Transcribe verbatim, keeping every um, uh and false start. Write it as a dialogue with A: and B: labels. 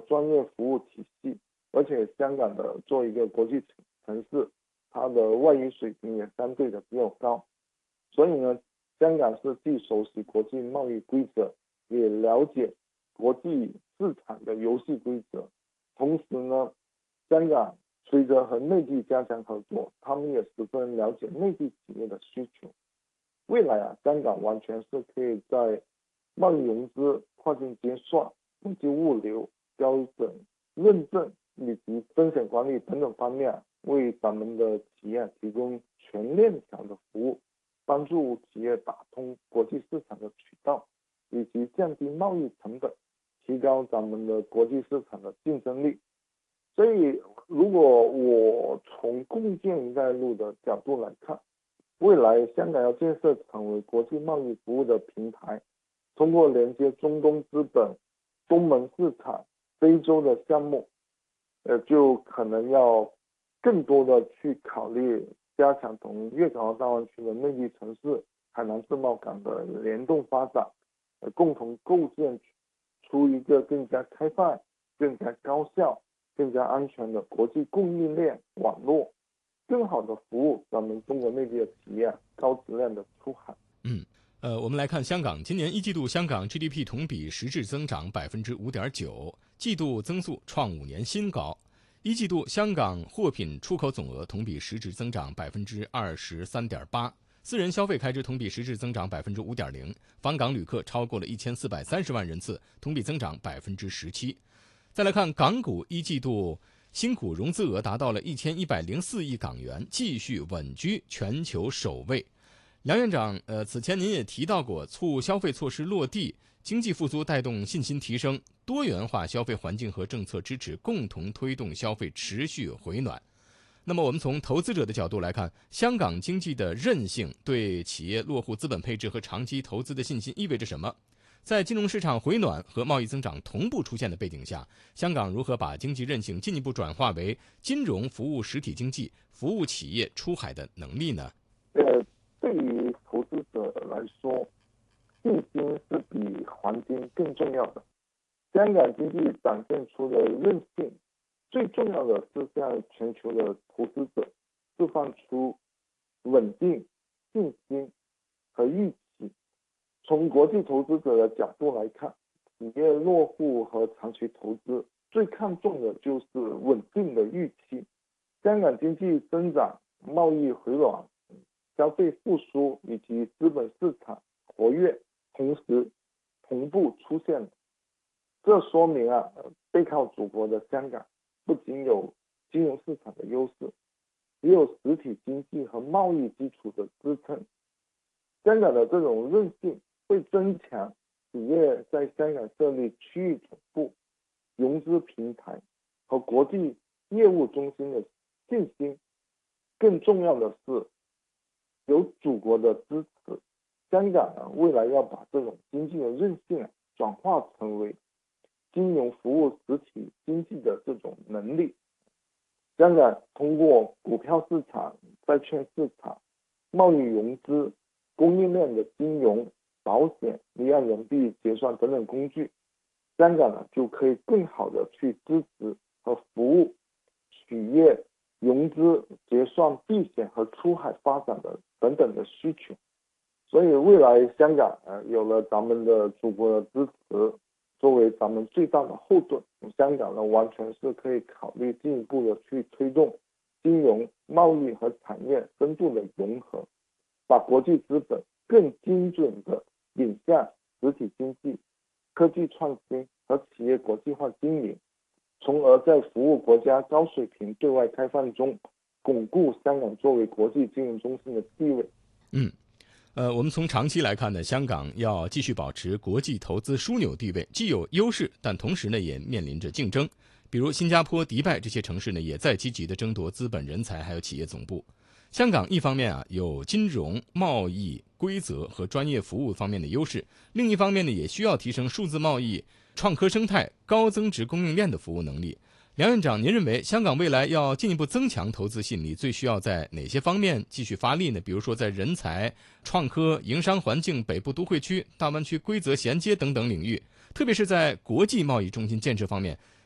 A: 专业服务体系，而且香港的作为一个国际城市，它的外语水平也相对的比较高，所以呢，香港是既熟悉国际贸易规则，也了解国际市场的游戏规则。同时呢，香港随着和内地加强合作，他们也十分了解内地企业的需求。未来啊，香港完全是可以在贸易融资、跨境结算、国际物流、标准认证以及风险管理等等方面，为咱们的企业提供全链条的服务，帮助企业打通国际市场的渠道，以及降低贸易成本，提高咱们的国际市场的竞争力。所以，如果我从共建“一带一路”的角度来看，未来香港要建设成为国际贸易服务的平台，通过连接中东资本、东盟市场、非洲的项目，呃，就可能要更多的去考虑加强同粤港澳大湾区的内地城市、海南自贸港的联动发展，呃，共同构建出一个更加开放、更加高效、更加安全的国际供应链网络，更好的服务咱们中国内地的企业高质量的出海。
B: 嗯，呃，我们来看香港，今年一季度香港 G D P 同比实质增长百分之五点九，季度增速创五年新高。一季度香港货品出口总额同比实质增长百分之二十三点八，私人消费开支同比实质增长百分之五点零，访港旅客超过了一千四百三十万人次，同比增长百分之十七。再来看港股一季度新股融资额达到了一千一百零四亿港元，继续稳居全球首位。梁院长，呃，此前您也提到过，促消费措施落地，经济复苏带动信心提升，多元化消费环境和政策支持共同推动消费持续回暖。那么我们从投资者的角度来看，香港经济的韧性对企业落户资本配置和长期投资的信心意味着什么？在金融市场回暖和贸易增长同步出现的背景下，香港如何把经济韧性进一步转化为金融服务实体经济、服务企业出海的能力呢？
A: 呃，对于投资者来说，信心是比黄金更重要的。香港经济展现出的韧性，最重要的是向全球的投资者释放出稳定、信心和预期。从国际投资者的角度来看，企业落户和长期投资最看重的就是稳定的预期。香港经济增长、贸易回暖、消费复苏以及资本市场活跃同时同步出现了，这说明啊，背靠祖国的香港不仅有金融市场的优势，也有实体经济和贸易基础的支撑。香港的这种韧性会增强企业在香港设立区域总部、融资平台和国际业务中心的信心。更重要的是，有祖国的支持，香港啊，未来要把这种经济的韧性啊，转化成为金融服务实体经济的这种能力。香港通过股票市场、债券市场、贸易融资、供应链的金融、保险、离岸人民币结算等等工具，香港呢就可以更好的去支持和服务企业融资、结算、避险和出海发展的等等的需求。所以未来香港呃有了咱们的祖国的支持，作为咱们最大的后盾，香港呢完全是可以考虑进一步的去推动金融、贸易和产业深度的融合，把国际资本更精准的引向实体经济、科技创新和企业国际化经营，从而在服务国家高水平对外开放中，巩固香港作为国际金融中心的地位。
B: 嗯。呃，我们从长期来看呢，香港要继续保持国际投资枢纽地位，既有优势，但同时呢也面临着竞争。比如新加坡、迪拜这些城市呢，也在积极的争夺资本、人才还有企业总部。香港一方面啊有金融、贸易、规则和专业服务方面的优势，另一方面呢也需要提升数字贸易、创科生态、高增值供应链的服务能力。梁院长，您认为香港未来要进一步增强投资吸引力，最需要在哪些方面继续发力呢？比如说在人才、创科、营商环境、北部都会区、大湾区规则衔接等等领域，特别是在国际贸易中心建设方面，